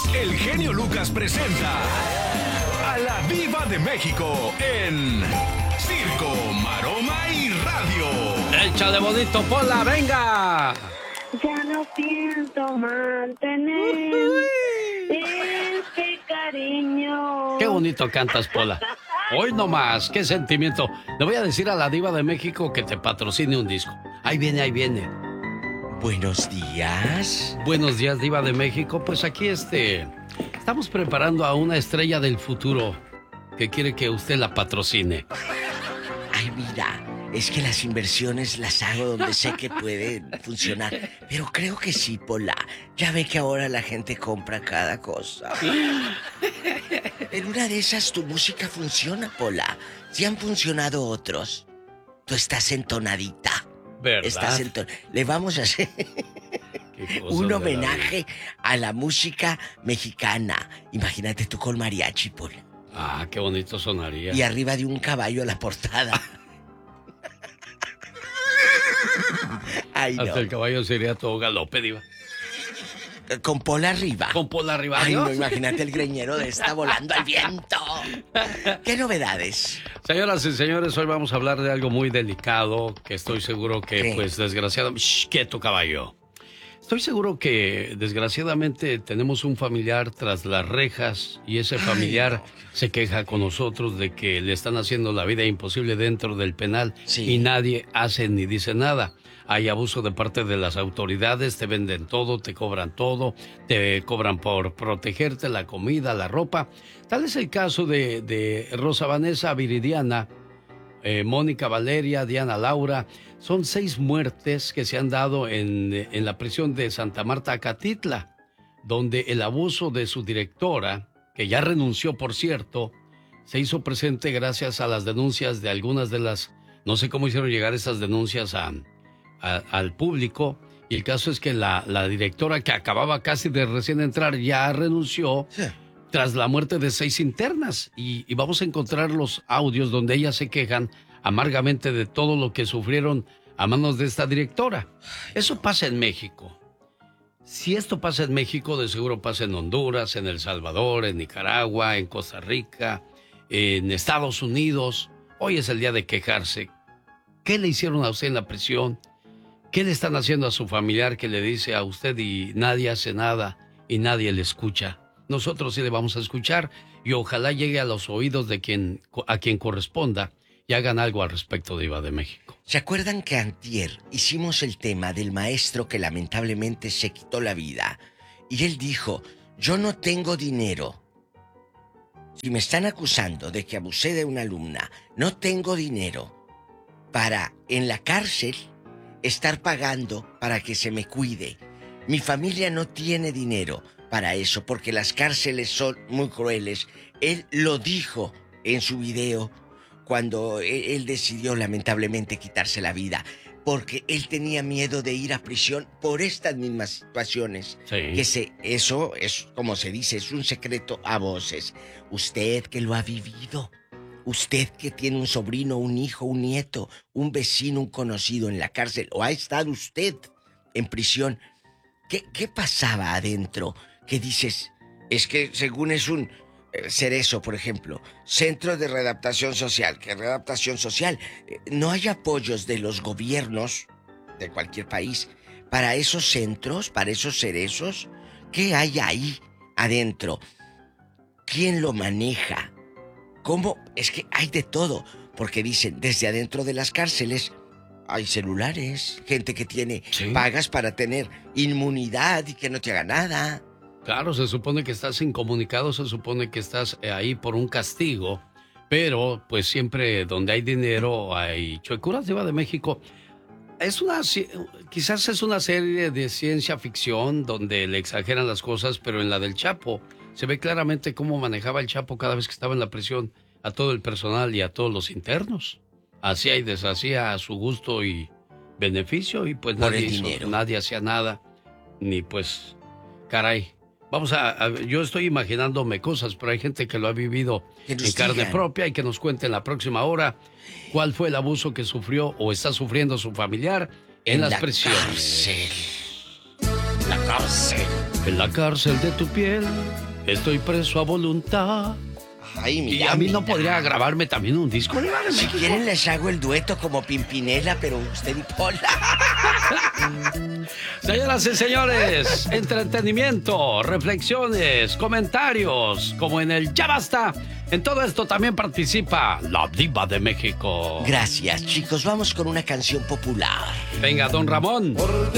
el genio Lucas presenta a la Diva de México en Circo, Maroma y Radio. ¡Échale bonito, Pola, venga! Ya no pienso mantener este cariño. Qué bonito cantas, Pola. Hoy nomás, qué sentimiento. Le voy a decir a la Diva de México que te patrocine un disco. Ahí viene, ahí viene. Buenos días. Buenos días, Diva de México. Pues aquí estamos preparando a una estrella del futuro que quiere que usted la patrocine. Ay, mira, es que las inversiones las hago donde sé que pueden funcionar. Pero creo que sí, Pola. Ya ve que ahora la gente compra cada cosa. En una de esas tu música funciona, Pola. Si han funcionado otros, tú estás entonadita. ¿Verdad? Le vamos a hacer un homenaje a la música mexicana. Imagínate tú con mariachi, Pola. Ah, qué bonito sonaría. Y arriba de un caballo a la portada. Ay, no. Hasta el caballo sería todo galope, Diva. Con Pola arriba. Con Pola arriba. Ay, no, imagínate el greñero de esta volando al viento. ¿Qué novedades? Señoras y señores, hoy vamos a hablar de algo muy delicado que estoy seguro que, ¿qué? pues, desgraciadamente... ¡Shh! ¡Quieto, caballo! Estoy seguro que, desgraciadamente, tenemos un familiar tras las rejas y ese familiar se queja con nosotros de que le están haciendo la vida imposible dentro del penal y nadie hace ni dice nada. Hay abuso de parte de las autoridades, te venden todo, te cobran por protegerte, la comida, la ropa. Tal es el caso de Rosa Vanessa Viridiana, Mónica Valeria, Diana Laura. Son 6 muertes que se han dado en la prisión de Santa Marta, Acatitla, donde el abuso de su directora, que ya renunció, por cierto, se hizo presente gracias a las denuncias de algunas de las... No sé cómo hicieron llegar esas denuncias al público, y el caso es que la directora, que acababa casi de recién entrar, ya renunció tras la muerte de 6 internas, y vamos a encontrar los audios donde ellas se quejan amargamente de todo lo que sufrieron a manos de esta directora. Eso pasa en México. Si esto pasa en México, de seguro pasa en Honduras, en El Salvador, en Nicaragua, en Costa Rica, en Estados Unidos. Hoy es el día de quejarse. ¿Qué le hicieron a usted en la prisión? ¿Qué le están haciendo a su familiar que le dice a usted y nadie hace nada y nadie le escucha? Nosotros sí le vamos a escuchar y ojalá llegue a los oídos de a quien corresponda y hagan algo al respecto, Diva de México. ¿Se acuerdan que antier hicimos el tema del maestro que lamentablemente se quitó la vida? Y él dijo, yo no tengo dinero. Si me están acusando de que abusé de una alumna, no tengo dinero para en la cárcel estar pagando para que se me cuide. Mi familia no tiene dinero para eso porque las cárceles son muy crueles. Él lo dijo en su video cuando él decidió lamentablemente quitarse la vida, porque él tenía miedo de ir a prisión por estas mismas situaciones. Sí. Eso es, como se dice, es un secreto a voces. Usted que lo ha vivido, usted que tiene un sobrino, un hijo, un nieto, un vecino, un conocido en la cárcel, o ha estado usted en prisión, ¿qué pasaba adentro? ¿Qué dices? Es que según es un... Cerezo, por ejemplo, Centro de Readaptación Social. ¿Qué readaptación social? No hay apoyos de los gobiernos de cualquier país para esos centros, para esos cerezos. ¿Qué hay ahí adentro? ¿Quién lo maneja? ¿Cómo? Es que hay de todo, porque dicen, desde adentro de las cárceles hay celulares, gente que tiene pagas para tener inmunidad y que no te haga nada. Claro, se supone que estás incomunicado, se supone que estás ahí por un castigo, pero pues siempre donde hay dinero hay chuecuras. Diva de México. Quizás es una serie de ciencia ficción donde le exageran las cosas, pero en la del Chapo se ve claramente cómo manejaba el Chapo cada vez que estaba en la prisión a todo el personal y a todos los internos. Hacía y deshacía a su gusto y beneficio, y pues nadie hacía nada, ni pues, caray. Yo estoy imaginándome cosas, pero hay gente que lo ha vivido en carne propia y que nos cuente en la próxima hora cuál fue el abuso que sufrió o está sufriendo su familiar en las prisiones. La cárcel. En la cárcel de tu piel estoy preso a voluntad. Ay, mira, y a mí no podría grabarme también un disco. Si quieren les hago el dueto como Pimpinela, pero usted y Pola. Señoras y señores, entretenimiento, reflexiones, comentarios, como en el Ya Basta. En todo esto también participa la Diva de México. Gracias, chicos. Vamos con una canción popular. Venga, don Ramón. Porque